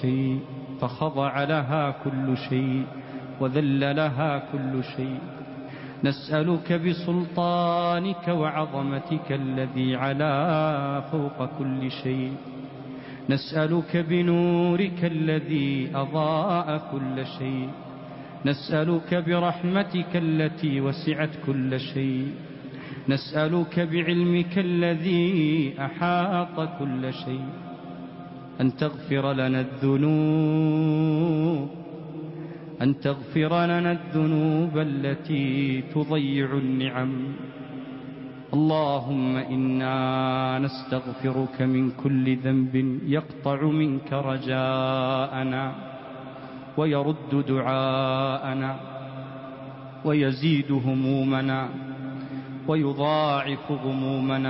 شيء فخضع لها كل شيء وذل لها كل شيء. نسألك بسلطانك وعظمتك الذي علا فوق كل شيء، نسألك بنورك الذي أضاء كل شيء، نسألك برحمتك التي وسعت كل شيء، نسألك بعلمك الذي أحاط كل شيء أن تغفر لنا الذنوب التي تضيع النعم. اللهم إنا نستغفرك من كل ذنب يقطع منك رجاءنا ويرد دعاءنا ويزيد همومنا ويضاعف غمومنا